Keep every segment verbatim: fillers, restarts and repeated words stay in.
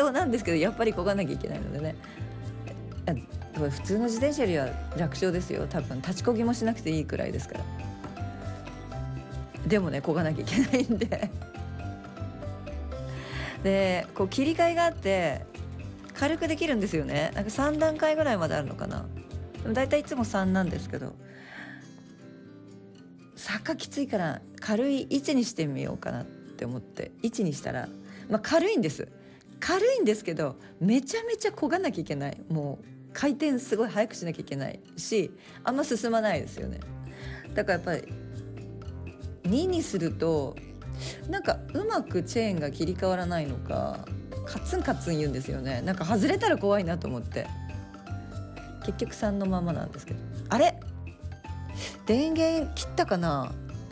当なんですけどやっぱり漕がなきゃいけないのでね、普通の自転車よりは楽勝ですよ。多分立ち漕ぎもしなくていいくらいですから。でもね漕がなきゃいけないんででこう切り替えがあって軽くできるんですよね。なんかさん段階ぐらいまであるのかな。でもだいたいいつもさんなんですけど、坂きついから軽い位置にしてみようかなって思って位置にしたら、まあ、軽いんです軽いんですけどめちゃめちゃ漕がなきゃいけない。もう回転すごい速くしなきゃいけないし、あんま進まないですよね。だからやっぱりににするとなんかうまくチェーンが切り替わらないのかカツンカツン言うんですよね。なんか外れたら怖いなと思って結局さんのままなんですけど、あれ電源切ったかな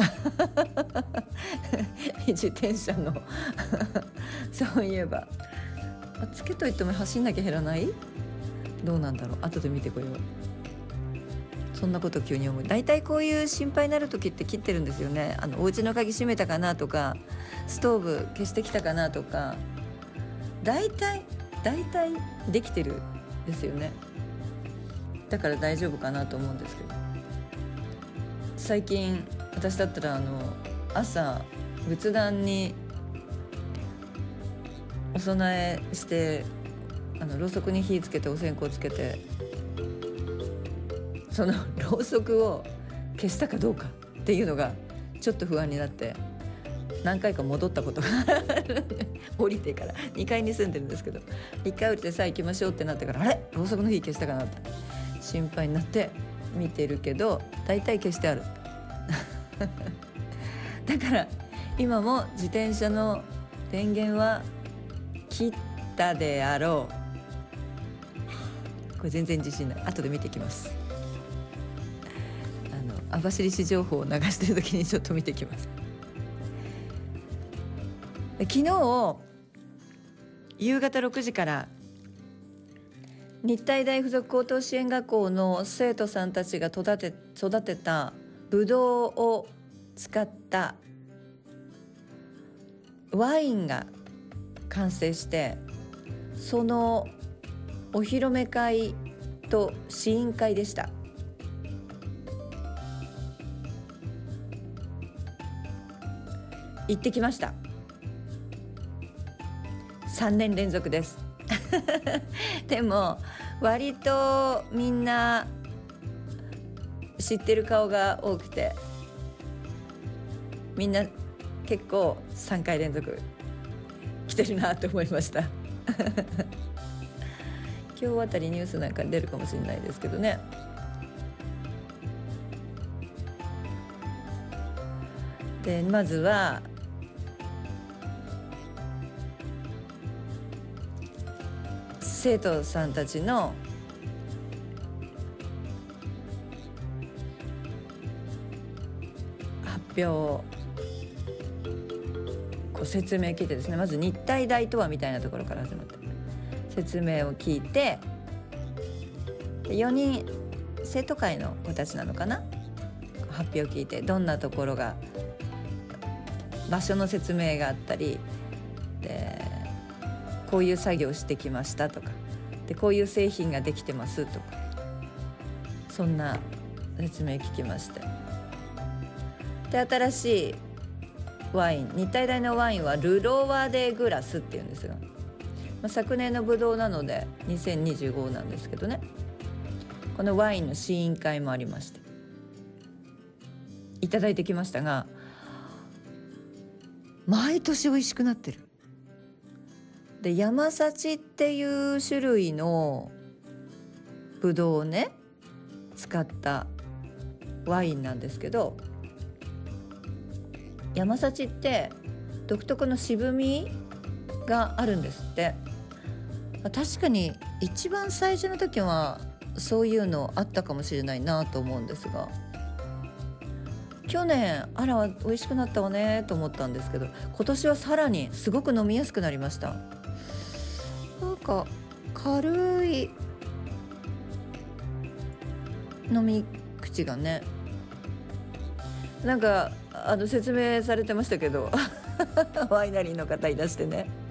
自転車のそういえばつけといても走んなきゃ減らない？どうなんだろう、後で見てこよう。そんなこと急に思う。だいたいこういう心配になる時って切ってるんですよね。あのお家の鍵閉めたかなとかストーブ消してきたかなとか、だいたいだいたいできてるんですよね。だから大丈夫かなと思うんですけど、最近私だったらあの朝仏壇にお供えしてあのろうそくに火つけてお線香つけてそのろうそくを消したかどうかっていうのがちょっと不安になって何回か戻ったことがある降りてからにかいに住んでるんですけど、いっかい降りてさあ行きましょうってなってから、あれろうそくの火消したかなって心配になって見てるけどだいたい消してあるだから今も自転車の電源は切ったであろう。これ全然自信ない。後で見てきます。あの網走市情報を流してる時にちょっと見てきます。昨日夕方ろくじから日体大附属高等支援学校の生徒さんたちが育て、育てたブドウを使ったワインが完成して、そのお披露目会と試飲会でした。行ってきました。さんねん連続ですでも割とみんな知ってる顔が多くて、みんな結構さんかい連続来てるなと思いました今日あたりニュースなんか出るかもしれないですけどね。でまずは生徒さんたちの発表をこう説明聞いてですね、まず日体大とはみたいなところから始まって説明を聞いて、よにん生徒会の子たちなのかな、発表を聞いてどんなところが場所の説明があったりで、こういう作業をしてきましたとかで、こういう製品ができてますとか、そんな説明聞きまして、で新しいワイン、日体大のワインはルロワデグラスっていうんですが、まあ、昨年のブドウなのでにせんにじゅうごなんですけどね、このワインの試飲会もありましていただいてきましたが、毎年美味しくなってる。で山幸っていう種類のブドウをね使ったワインなんですけど、山幸って独特の渋みがあるんですって。確かに一番最初の時はそういうのあったかもしれないなと思うんですが、去年あら美味しくなったわねと思ったんですけど、今年はさらにすごく飲みやすくなりました。なんか軽い飲み口がね、なんかあの説明されてましたけどワイナリーの方いらしてね、